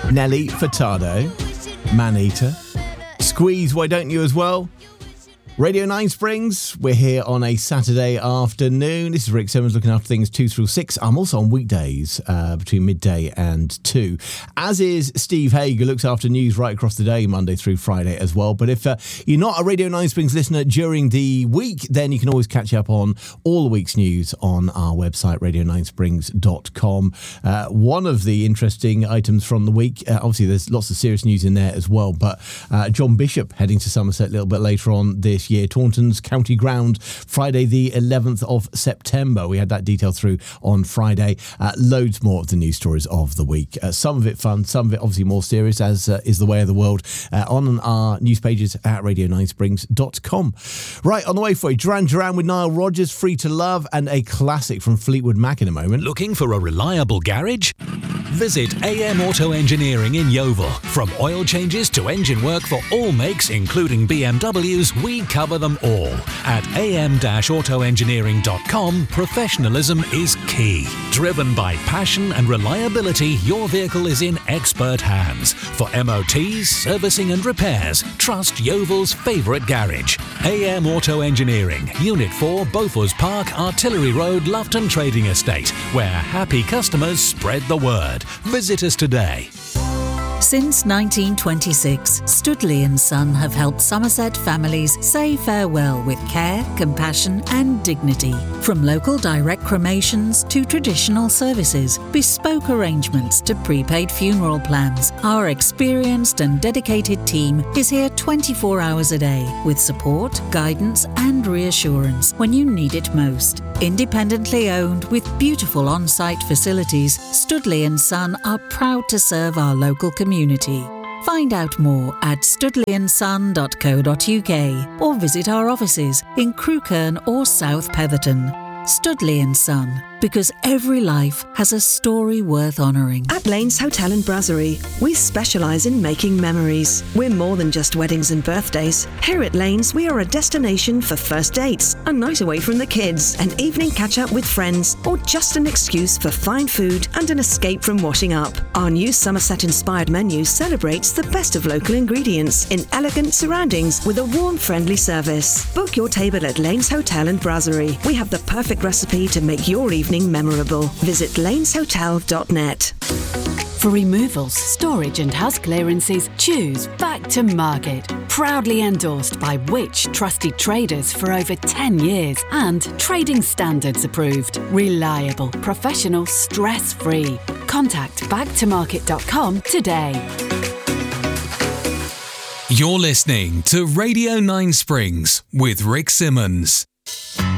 Nelly Furtado, Maneater, Squeeze, Why Don't You as well? Radio 9 Springs, we're here on a Saturday afternoon. This is Rick Simmons looking after things 2 through 6. I'm also on weekdays between midday and 2. As is Steve Haig, who looks after news right across the day, Monday through Friday as well. But if you're not a Radio 9 Springs listener during the week, then you can always catch up on all the week's news on our website, radio9springs.com. One of the interesting items from the week, obviously there's lots of serious news in there as well, but John Bishop heading to Somerset a little bit later on this year. Taunton's County Ground, Friday the 11th of September. We had that detail through on Friday. Loads more of the news stories of the week. Some of it fun, some of it obviously more serious, as is the way of the world, on our news pages at radio9springs.com. Right, on the way for you, Duran Duran with Nile Rodgers, Free to Love, and a classic from Fleetwood Mac in a moment. Looking for a reliable garage? Visit AM Auto Engineering in Yeovil. From oil changes to engine work for all makes, including BMWs, we cover them all. At am-autoengineering.com, professionalism is key. Driven by passion and reliability, your vehicle is in expert hands. For MOTs, servicing and repairs, trust Yeovil's favourite garage. AM Auto Engineering, Unit 4, Beaufort's Park, Artillery Road, Loughton Trading Estate, where happy customers spread the word. Visit us today. Since 1926, Studley & Son have helped Somerset families say farewell with care, compassion and dignity. From local direct cremations to traditional services, bespoke arrangements to prepaid funeral plans, our experienced and dedicated team is here 24 hours a day with support, guidance and reassurance when you need it most. Independently owned with beautiful on-site facilities, Studley & Son are proud to serve our local community. Find out more at studleyandson.co.uk or visit our offices in Crewkerne or South Petherton. Studley & Son, because every life has a story worth honouring. At Lanes Hotel and Brasserie, we specialise in making memories. We're more than just weddings and birthdays. Here at Lanes, we are a destination for first dates, a night away from the kids, an evening catch-up with friends, or just an excuse for fine food and an escape from washing up. Our new Somerset-inspired menu celebrates the best of local ingredients in elegant surroundings with a warm, friendly service. Book your table at Lanes Hotel and Brasserie. We have the perfect recipe to make your evening memorable. Visit laneshotel.net. For removals, storage and house clearances, choose Back to Market. Proudly endorsed by Which trusted traders for over 10 years and trading standards approved. Reliable, professional, stress-free. Contact backtomarket.com today. You're listening to Radio 9 Springs with Rick Simmons.